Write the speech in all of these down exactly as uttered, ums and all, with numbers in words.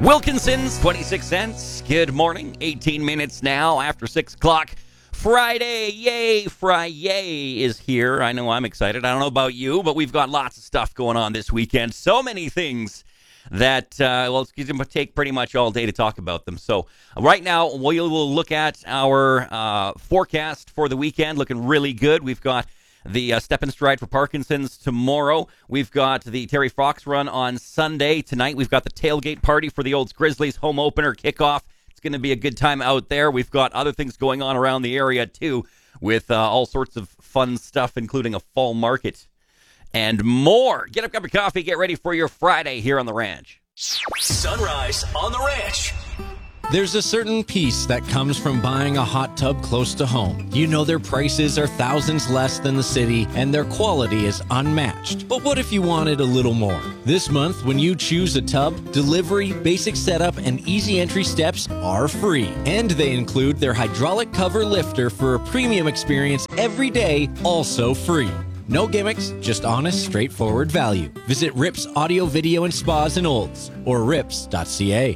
Wilkinson's, twenty-six cents. Good morning. eighteen minutes now after six o'clock. Friday, yay, Friday is here. I know I'm excited. I don't know about you, but we've got lots of stuff going on this weekend. So many things that, uh, well, it's going to take pretty much all day to talk about them. So right now, we will look at our uh, forecast for the weekend. Looking really good. We've got the uh, Step and Stride for Parkinson's tomorrow. We've got the Terry Fox run on Sunday. Tonight, we've got the tailgate party for the Olds Grizzlies home opener kickoff. It's going to be a good time out there. We've got other things going on around the area, too, with uh, all sorts of fun stuff, including a fall market and more. Get up, cup of coffee, get ready for your Friday here on the ranch. Sunrise on the Ranch. There's a certain peace that comes from buying a hot tub close to home. You know their prices are thousands less than the city, and their quality is unmatched. But what if you wanted a little more? This month, when you choose a tub, delivery, basic setup, and easy entry steps are free. And they include their hydraulic cover lifter for a premium experience every day, also free. No gimmicks, just honest, straightforward value. Visit Rips Audio, Video, and Spas in Olds, or rips dot c a.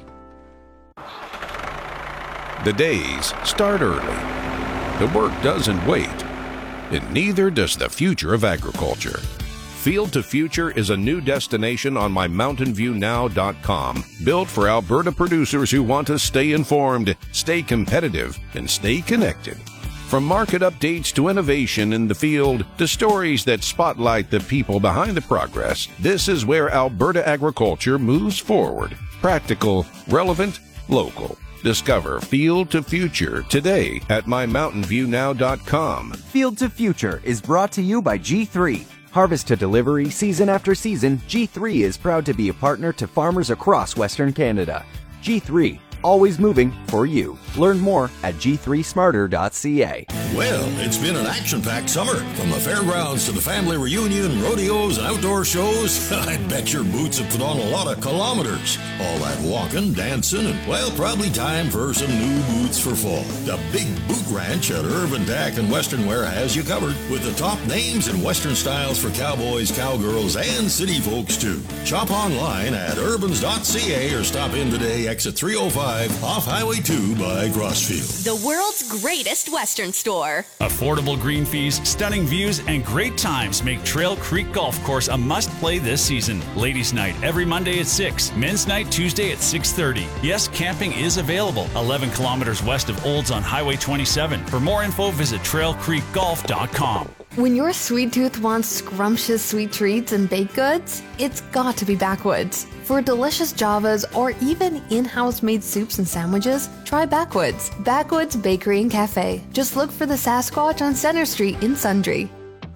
The days start early. The work doesn't wait. And neither does the future of agriculture. Field to Future is a new destination on my mountain view now dot com, built for Alberta producers who want to stay informed, stay competitive, and stay connected. From market updates to innovation in the field to stories that spotlight the people behind the progress, this is where Alberta agriculture moves forward. Practical, relevant, local. Discover Field to Future today at my mountain view now dot com. Field to Future is brought to you by G three. Harvest to delivery, season after season, G three is proud to be a partner to farmers across Western Canada. G three, always moving for you. Learn more at g three smarter dot c a. Well, it's been an action-packed summer. From the fairgrounds to the family reunion, rodeos, and outdoor shows. I bet your boots have put on a lot of kilometers. All that walking, dancing, and, well, probably time for some new boots for fall. The Big Boot Ranch at Urban Tack and Western Wear has you covered, with the top names and Western styles for cowboys, cowgirls, and city folks, too. Shop online at urbans dot c a or stop in today, exit three oh five, off Highway two by Crossfield. The world's greatest Western store. Affordable green fees, stunning views, and great times make Trail Creek Golf Course a must-play this season. Ladies' night every Monday at six. Men's night Tuesday at six thirty. Yes, camping is available. eleven kilometers west of Olds on Highway twenty-seven. For more info, visit trail creek golf dot com. When your sweet tooth wants scrumptious sweet treats and baked goods, it's got to be Backwoods. For delicious Javas or even in-house made soups and sandwiches, try Backwoods. Backwoods Bakery and Cafe. Just look for the Sasquatch on Center Street in Sundre.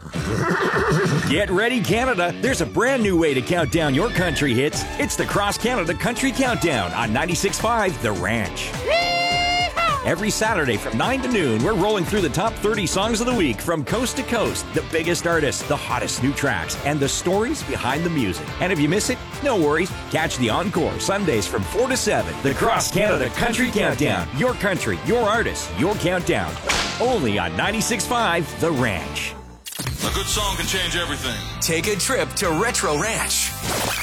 Get ready, Canada. There's a brand new way to count down your country hits. It's the Cross Canada Country Countdown on ninety-six point five The Ranch. Every Saturday from nine to noon, we're rolling through the top thirty songs of the week from coast to coast, the biggest artists, the hottest new tracks, and the stories behind the music. And if you miss it, no worries. Catch the encore Sundays from four to seven. The Cross Canada Country Countdown. Your country, your artists, your countdown. Only on ninety-six point five The Ranch. A good song can change everything. Take a trip to Retro Ranch.